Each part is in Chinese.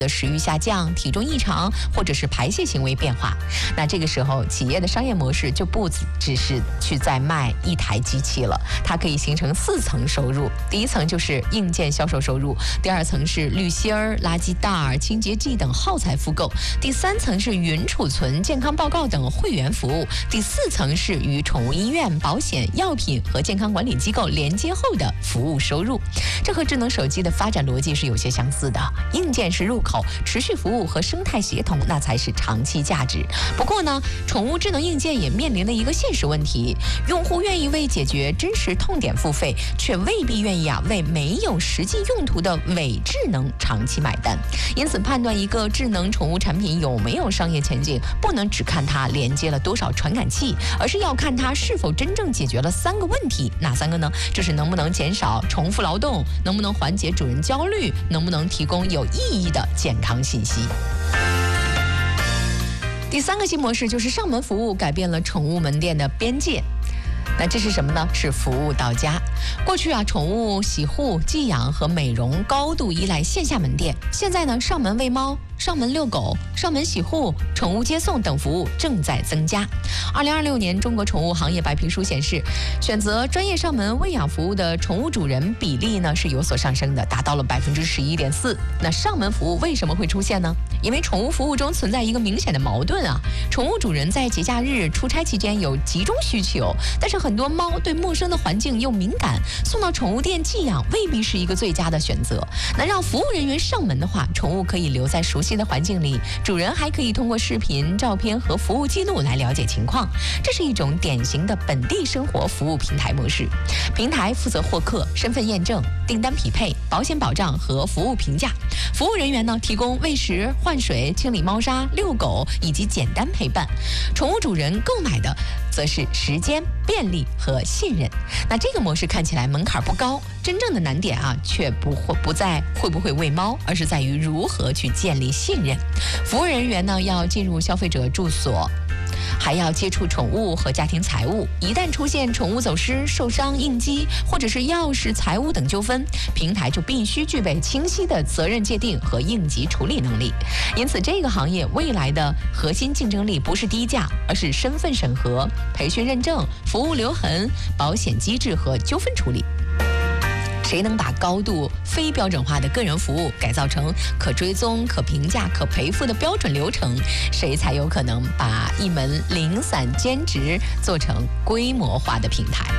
的食欲下降、体重异常或者是排泄行为变化。那这个时候，企业的商业模式就不只是去在卖一台机器了，它可以形成4层收入。第一层就是硬件销售收入，第2层是滤芯儿、垃圾袋、清洁剂等耗材复购，第3层是云储存、健康报告等会员服务，第4层是与宠物医院、保险、药品和健康管理机构连接后的服务收入。这和智能手机的发展逻辑是有些相似的，硬件是入口，持续服务和生态协同那才是长期价值。不过呢，宠物智能硬件也面临了一个现实问题，用户愿意为解决真实痛点付费，却未必愿意为没有实际用途的伪智能长期买单。因此，判断一个智能宠物产品有没有商业前景，不能只看它连接了多少传感器，而是要看它是否真正解决了3个问题。哪3个呢？就是能不能减少重复劳动，能不能缓解主人焦虑，能不能提供有意义的健康信息。第3个新模式就是上门服务改变了宠物门店的边界。那这是什么呢？是服务到家。过去宠物洗护、寄养和美容高度依赖线下门店，现在呢，上门喂猫、上门遛狗、上门洗护、宠物接送等服务正在增加。2026年中国宠物行业白皮书显示，选择专业上门喂养服务的宠物主人比例呢是有所上升的，达到了11.4%。那上门服务为什么会出现呢？因为宠物服务中存在一个明显的矛盾宠物主人在节假日、出差期间有集中需求，但是很多猫对陌生的环境又敏感，送到宠物店寄养未必是一个最佳的选择。那让服务人员上门的话，宠物可以留在熟悉的环境里，主人还可以通过视频、照片和服务记录来了解情况。这是一种典型的本地生活服务平台模式。平台负责获客、身份验证、订单匹配、保险保障和服务评价。服务人员呢，提供喂食、换水、清理猫砂、遛狗以及简单陪伴。宠物主人购买的则是时间、便利和信任。那这个模式看起来门槛不高，真正的难点却不在会不会喂猫，而是在于如何去建立信任。服务人员呢，要进入消费者住所，还要接触宠物和家庭财务。一旦出现宠物走失、受伤、应激，或者是钥匙、财务等纠纷，平台就必须具备清晰的责任界定和应急处理能力。因此，这个行业未来的核心竞争力不是低价，而是身份审核、培训认证、服务留痕、保险机制和纠纷处理。谁能把高度非标准化的个人服务改造成可追踪、可评价、可赔付的标准流程，谁才有可能把一门零散兼职做成规模化的平台。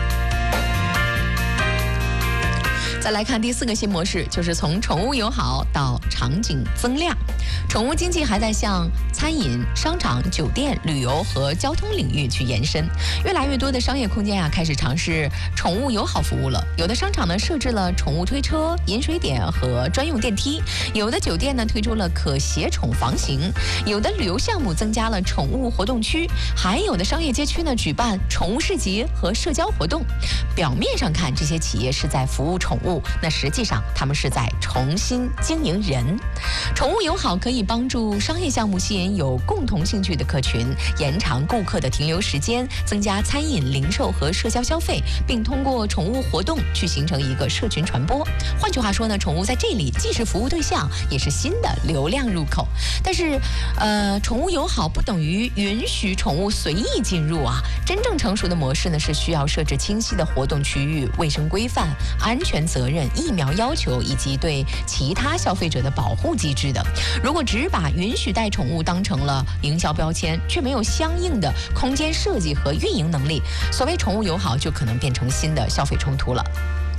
再来看第4个新模式，就是从宠物友好到场景增量。宠物经济还在向餐饮、商场、酒店、旅游和交通领域去延伸。越来越多的商业空间开始尝试宠物友好服务了。有的商场呢设置了宠物推车、饮水点和专用电梯；有的酒店呢推出了可携宠房型；有的旅游项目增加了宠物活动区；还有的商业街区呢举办宠物市集和社交活动。表面上看，这些企业是在服务宠物，那实际上他们是在重新经营人。宠物友好可以帮助商业项目吸引有共同兴趣的客群，延长顾客的停留时间，增加餐饮、零售和社交消费，并通过宠物活动去形成一个社群传播。换句话说呢，宠物在这里既是服务对象，也是新的流量入口。但是宠物友好不等于允许宠物随意进入真正成熟的模式呢，是需要设置清晰的活动区域、卫生规范、安全责任、疫苗要求以及对其他消费者的保护机制的。如果只把允许带宠物当成了营销标签，却没有相应的空间设计和运营能力，所谓宠物友好就可能变成新的消费冲突了。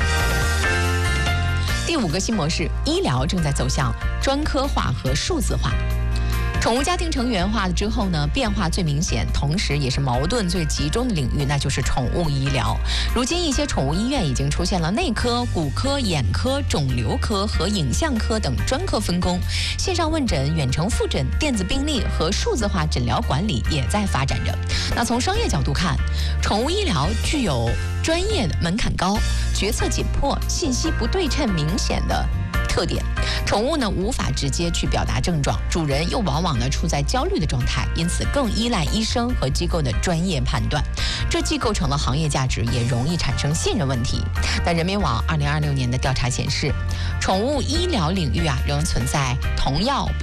第5个新模式，医疗正在走向专科化和数字化。宠物家庭成员化了之后呢，变化最明显，同时也是矛盾最集中的领域，那就是宠物医疗。如今一些宠物医院已经出现了内科、骨科、眼科、肿瘤科和影像科等专科分工，线上问诊、远程复诊、电子病历和数字化诊疗管理也在发展着。那从商业角度看，宠物医疗具有专业的门槛高、决策紧迫、信息不对称明显的特点。 宠物呢无法直接去表达症状，主人又往往呢处在焦虑的状态，因此更依赖医生和机构的专业判断，这既构成了行业价值，也容易产生信任问题。那人民网2026年的调查显示，宠物医疗领域仍存在同药